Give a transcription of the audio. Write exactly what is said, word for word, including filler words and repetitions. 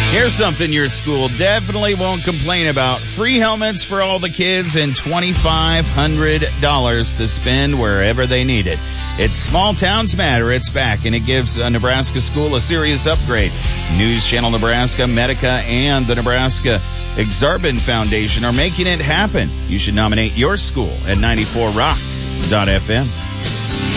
Here's something your school definitely won't complain about. Free helmets for all the kids and twenty-five hundred dollars to spend wherever they need it. It's Small Towns Matter. It's back, and it gives a Nebraska school a serious upgrade. News Channel Nebraska, Medica, and the Nebraska Exarban Foundation are making it happen. You should nominate your school at ninety-four rock dot f m.